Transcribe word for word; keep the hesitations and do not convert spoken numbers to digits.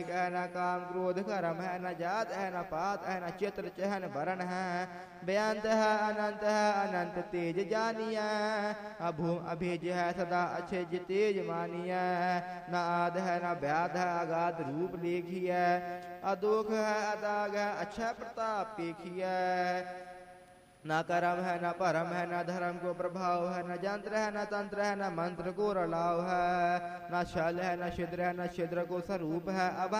है न काम क्रोध कर्म है न जात है न पात है न चित्र चहन वरण है बेअंत है अनंत है अनंत तेज जानिया अभूम अभिज है सदा अच्छे तेज मानिया न आद है न व्याध है अगाध रूप लेखिया अदोख है अदाग है अच्छा प्रताप पेखिया न कर्म है न परम है न धर्म को प्रभाव है न यंत्र है न तंत्र है न मंत्र को रलाव है न छल है न छिद्र है न छिद्र को स्वरूप है अब